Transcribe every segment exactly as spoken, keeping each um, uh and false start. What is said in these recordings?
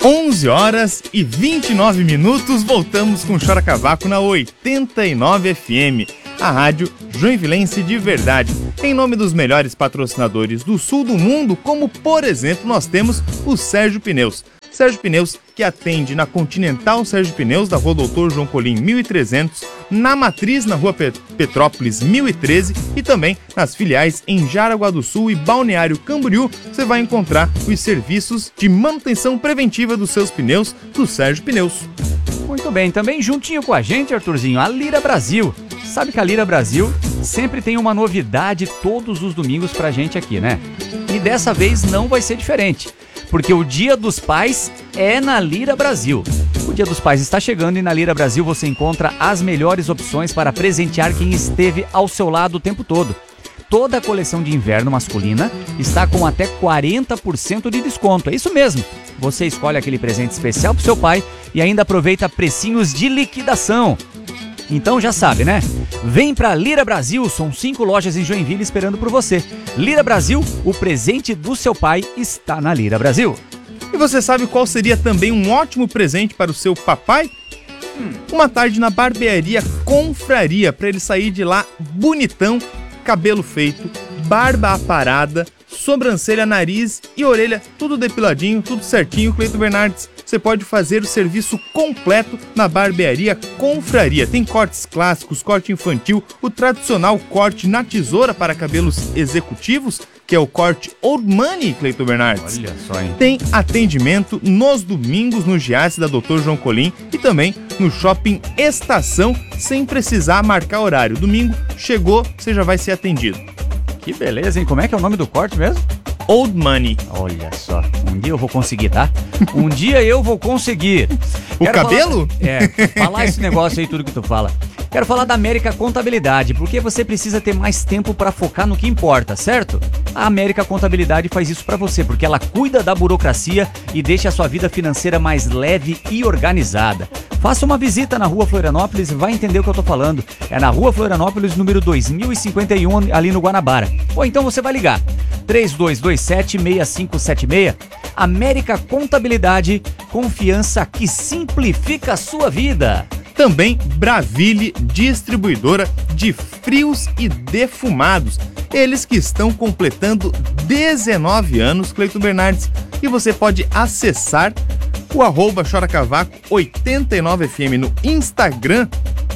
onze horas e vinte e nove minutos, voltamos com Chora Cavaco na oitenta e nove F M, a rádio joinvilense de verdade. Em nome dos melhores patrocinadores do sul do mundo, como por exemplo nós temos o Sérgio Pneus. Sérgio Pneus, que atende na Continental Sérgio Pneus, da Rua Doutor João Colim mil e trezentos, na Matriz, na Rua Petrópolis mil e treze e também nas filiais em Jaraguá do Sul e Balneário Camboriú. Você vai encontrar os serviços de manutenção preventiva dos seus pneus do Sérgio Pneus. Muito bem, também juntinho com a gente, Arthurzinho, a Lira Brasil. Sabe que a Lira Brasil sempre tem uma novidade todos os domingos pra gente aqui, né? E dessa vez não vai ser diferente, porque o Dia dos Pais é na Lira Brasil. O Dia dos Pais está chegando e na Lira Brasil você encontra as melhores opções para presentear quem esteve ao seu lado o tempo todo. Toda a coleção de inverno masculina está com até quarenta por cento de desconto. É isso mesmo. Você escolhe aquele presente especial para o seu pai e ainda aproveita precinhos de liquidação. Então já sabe, né? Vem pra Lira Brasil, são cinco lojas em Joinville esperando por você. Lira Brasil, o presente do seu pai está na Lira Brasil. E você sabe qual seria também um ótimo presente para o seu papai? Hum. Uma tarde na barbearia Confraria, para ele sair de lá bonitão, cabelo feito, barba aparada, sobrancelha, nariz e orelha, tudo depiladinho, tudo certinho. Cleiton Bernardes, você pode fazer o serviço completo na barbearia Confraria. Tem cortes clássicos, corte infantil, o tradicional corte na tesoura para cabelos executivos, que é o corte Old Money, Cleiton Bernardes. Olha só, hein? Tem atendimento nos domingos no Giasse da doutor João Colim e também no Shopping Estação, sem precisar marcar horário. Domingo chegou, você já vai ser atendido. Que beleza, hein? Como é que é o nome do corte mesmo? Old Money. Olha só, um dia eu vou conseguir, tá? Um dia eu vou conseguir. O Quero cabelo? Falar, é, falar esse negócio aí, tudo que tu fala. Quero falar da América Contabilidade, porque você precisa ter mais tempo para focar no que importa, certo? A América Contabilidade faz isso para você, porque ela cuida da burocracia e deixa a sua vida financeira mais leve e organizada. Faça uma visita na Rua Florianópolis e vai entender o que eu tô falando. É na Rua Florianópolis, número dois mil e cinquenta e um, ali no Guanabara. Ou então você vai ligar, três dois dois sete, seis cinco sete seis. América Contabilidade, confiança que simplifica a sua vida. Também Braville, distribuidora de frios e defumados. Eles que estão completando dezenove anos, Cleiton Bernardes. E você pode acessar o arroba Chora Cavaco oitenta e nove F M no Instagram,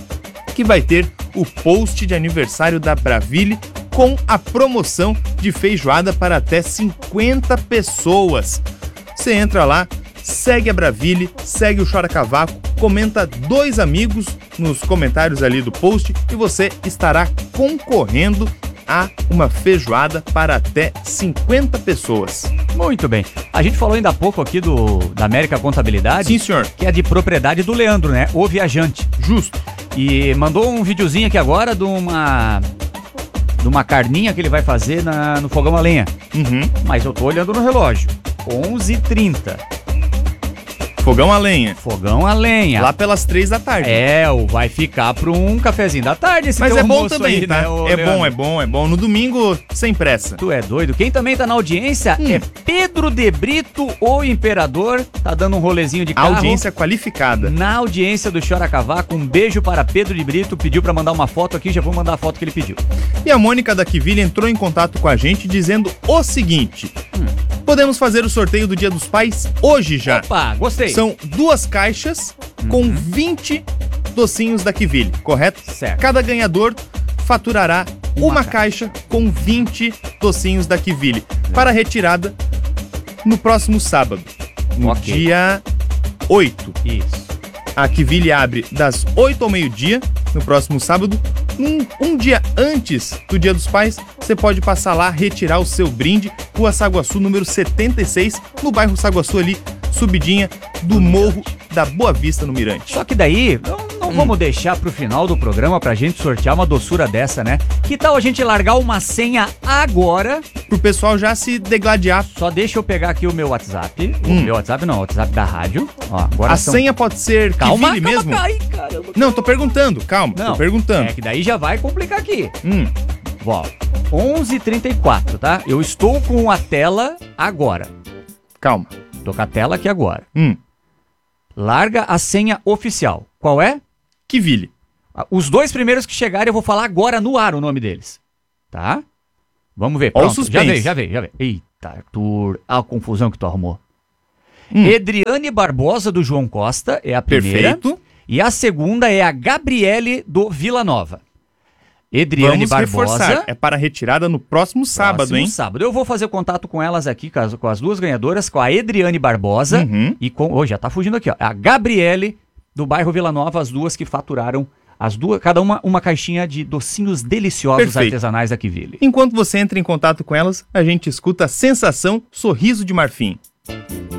que vai ter o post de aniversário da Braville com a promoção de feijoada para até cinquenta pessoas. Você entra lá, segue a Braville, segue o Chora Cavaco, comenta dois amigos nos comentários ali do post e você estará concorrendo a uma feijoada para até cinquenta pessoas. Muito bem. A gente falou ainda há pouco aqui do, da América Contabilidade. Sim, senhor. Que é de propriedade do Leandro, né? O viajante. Justo. E mandou um videozinho aqui agora de uma... de uma carninha que ele vai fazer na, no fogão a lenha. Uhum. Mas eu tô olhando no relógio. onze e trinta. Fogão a lenha. Fogão a lenha. Lá pelas três da tarde. É, vai ficar para um cafezinho da tarde esse Mas teu é bom almoço também, aí, tá? né, ô, é Leandro? bom, é bom, é bom. No domingo, sem pressa. Tu é doido. Quem também tá na audiência hum. é Pedro de Brito, o Imperador. Tá dando um rolezinho de carro. Audiência qualificada. Na audiência do Chora Cavaco, um beijo para Pedro de Brito. Pediu para mandar uma foto aqui, já vou mandar a foto que ele pediu. E a Mônica da Quiville entrou em contato com a gente dizendo o seguinte... Hum. Podemos fazer o sorteio do Dia dos Pais hoje já. Opa, gostei. São duas caixas uhum. com vinte docinhos da Quiville, correto? Certo. Cada ganhador faturará uma, uma caixa. caixa com vinte docinhos da Quiville é. para retirada no próximo sábado, no okay. dia oito. Isso. A Quiville abre das oito ao meio-dia, no próximo sábado. Um, um dia antes do Dia dos Pais, você pode passar lá, retirar o seu brinde, Rua Saguaçu, número setenta e seis, no bairro Saguaçu ali, subidinha do Morro da Boa Vista, no Mirante. Só que daí, não, não hum. vamos deixar pro final do programa pra gente sortear uma doçura dessa, né? Que tal a gente largar uma senha agora? Pro pessoal já se degladiar. Só deixa eu pegar aqui o meu WhatsApp. O hum. meu WhatsApp não, o WhatsApp da rádio. Ó, agora a são... senha pode ser calma, Quiville calma, mesmo? Ai, caramba, não, tô perguntando, calma, não, tô perguntando. É que daí já vai complicar aqui. Hum. Ó, onze e trinta e quatro, tá? Eu estou com a tela agora. Calma. Tô com a tela aqui agora. Hum. Larga a senha oficial. Qual é? Kivili. Os dois primeiros que chegarem, eu vou falar agora no ar o nome deles. Tá? Vamos ver. Ó o Pronto, suspense. já veio, já veio, já veio. Eita, Arthur, a confusão que tu arrumou. Hum. Edriane Barbosa, do João Costa, é a primeira. Perfeito. E a segunda é a Gabriele, do Vila Nova. Edriane Vamos Barbosa. reforçar. É para retirada no próximo sábado, Próximo hein? sábado. Eu vou fazer contato com elas aqui, com as, com as duas ganhadoras, com a Edriane Barbosa Uhum. e com... Oh, já tá fugindo aqui, ó. A Gabriele, do bairro Vila Nova, as duas que faturaram, as duas, cada uma uma caixinha de docinhos deliciosos Perfeito. artesanais da Kivili. Enquanto você entra em contato com elas, a gente escuta a Sensação Sorriso de Marfim.